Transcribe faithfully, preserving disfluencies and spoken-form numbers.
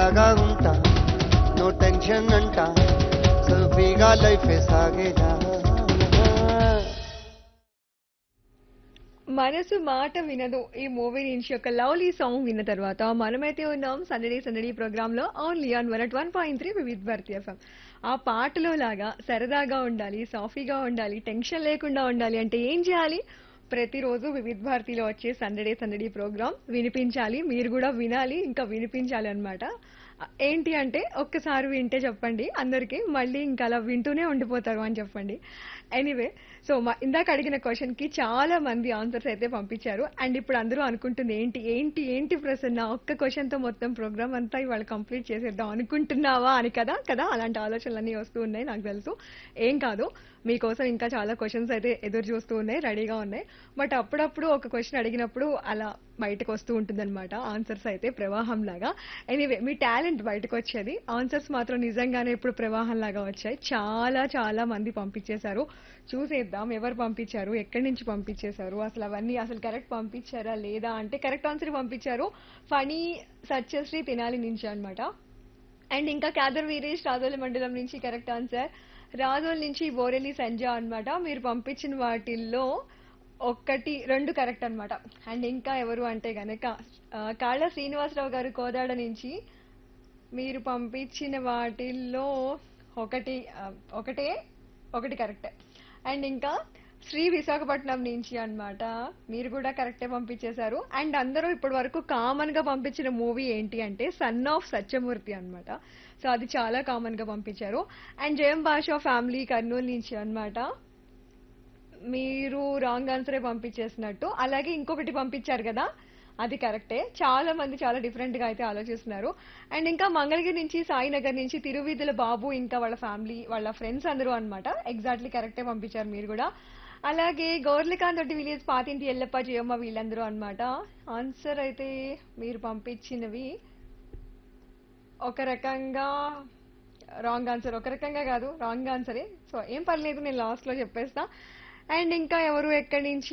సరదాగా ఉంటా no tension అంట సఫీగా లైఫ్ సాగేలా మనసు మాట వినదు ఈ మూవీ నుంచి ఒక లవ్లీ సాంగ్ విన్న తర్వాత మనమైతే ఉన్నాం సందడి సందడి ప్రోగ్రామ్ లో only on one one point three Vividh Bharati FM. ఆ పాటలో లాగా సరదాగా ఉండాలి, సాఫీగా ఉండాలి, టెన్షన్ లేకుండా ఉండాలి అంటే ఏం చేయాలి? ప్రతిరోజు వివిధ్ భారతిలో వచ్చే సందడి సందడి ప్రోగ్రామ్ వినిపించాలి, మీరు కూడా వినాలి, ఇంకా వినిపించాలి అన్నమాట. ఏంటి అంటే ఒక్కసారి వింటే చెప్పండి అందరికి, మళ్ళీ ఇంకా అలా వింటూనే ఉండిపోతారు అని చెప్పండి. ఎనీవే, సో ఇందాక అడిగిన క్వశ్చన్ కి చాలా మంది ఆన్సర్స్ అయితే పంపించారు. అండ్ ఇప్పుడు అందరూ అనుకుంటుంది ఏంటి ఏంటి ఏంటి ప్రసన్న ఒక్క క్వశ్చన్ తో మొత్తం ప్రోగ్రామ్ అంతా ఇవాళ కంప్లీట్ చేసేద్దాం అనుకుంటున్నావా అని. కదా కదా అలాంటి ఆలోచనలన్నీ వస్తూ ఉన్నాయి నాకు తెలుసు. ఏం కాదు, మీకోసం ఇంకా చాలా క్వశ్చన్స్ అయితే ఎదురు చూస్తూ ఉన్నాయి, రెడీగా ఉన్నాయి. బట్ అప్పుడప్పుడు ఒక క్వశ్చన్ అడిగినప్పుడు అలా బయటకు వస్తూ ఉంటుందన్నమాట ఆన్సర్స్ అయితే ప్రవాహం లాగా. ఎనీవే, మీ టాలెంట్ బయటకు వచ్చేది, ఆన్సర్స్ మాత్రం నిజంగానే ఇప్పుడు ప్రవాహం లాగా వచ్చాయి. చాలా చాలా మంది పంపించేశారు. చూసేద్దాం ఎవరు పంపించారు, ఎక్కడి నుంచి పంపించేశారు, అసలు అవన్నీ అసలు కరెక్ట్ పంపించారా లేదా అంటే కరెక్ట్ ఆన్సర్ పంపించారు ఫణి సత్యశ్రీ తినాలి నుంచి అన్నమాట. అండ్ ఇంకా క్యాదర్ వీరేష్ రాజోలి మండలం నుంచి కరెక్ట్ ఆన్సర్. రాజోల్ నుంచి బోరెల్లి సంజ అన్నమాట. మీరు పంపించిన వాటిల్లో ఒకటి రెండు కరెక్ట్ అన్నమాట. అండ్ ఇంకా ఎవరు అంటే గనక ఆ, కాళ్ళ శ్రీనివాసరావు గారు కోదాడ నుంచి మీరు పంపించిన వాటిల్లో ఒకటి ఆ, ఒకటే ఒకటి కరెక్ట్. అండ్ ఇంకా శ్రీ విశాఖపట్నం నుంచి అన్నమాట, మీరు కూడా కరెక్టే పంపించేశారు. అండ్ అందరూ ఇప్పటి వరకు కామన్ గా పంపించిన మూవీ ఏంటి అంటే సన్ ఆఫ్ సత్యమూర్తి అన్నమాట. సో అది చాలా కామన్ గా పంపించారు. అండ్ జయం భాషా ఫ్యామిలీ కర్నూలు నుంచి అన్నమాట, మీరు రాంగ్ ఆన్సరే పంపించేసినట్టు. అలాగే ఇంకొకటి పంపించారు కదా, అది కరెక్టే. చాలా మంది చాలా డిఫరెంట్ గా అయితే ఆలోచిస్తున్నారు. అండ్ ఇంకా మంగళగిరి నుంచి సాయినగర్ నుంచి తిరువీధుల బాబు ఇంకా వాళ్ళ ఫ్యామిలీ వాళ్ళ ఫ్రెండ్స్ అందరూ అన్నమాట ఎగ్జాక్ట్లీ కరెక్టే పంపించారు మీరు కూడా. అలాగే గోర్లికాంత్ తోటి విలేజ్ పాతింటి ఎల్లప్ప జయమ్మ వీళ్ళందరూ అన్నమాట. ఆన్సర్ అయితే మీరు పంపించినవి ఒక రకంగా రాంగ్ ఆన్సర్, ఒక రకంగా కాదు రాంగ్ ఆన్సరే. సో ఏం పర్లేదు, నేను లాస్ట్ లో చెప్పేస్తా. అండ్ ఇంకా ఎవరు ఎక్కడి నుంచి